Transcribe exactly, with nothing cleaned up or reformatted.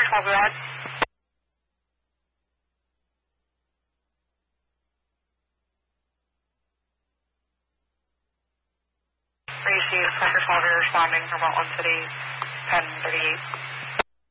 twelve, go ahead. Receive, Parker twelve, you're responding from Outland City, ten thirty-eight.